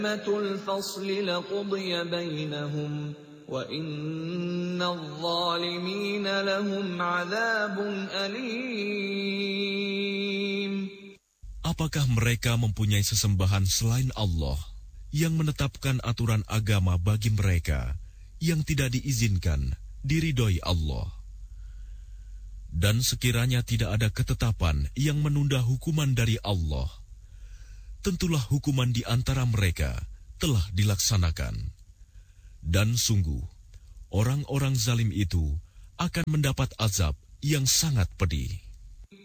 الْفَصْلِ لَقُضِيَ بَيْنَهُمْ وَإِنَّ الظَّالِمِينَ لَهُمْ عَذَابٌ أَلِيمٌ. Apakah mereka mempunyai sesembahan selain Allah yang menetapkan aturan agama bagi mereka yang tidak diizinkan diridhoi Allah? Dan sekiranya tidak ada ketetapan yang menunda hukuman dari Allah, tentulah hukuman di antara mereka telah dilaksanakan. Dan sungguh, orang-orang zalim itu akan mendapat azab yang sangat pedih.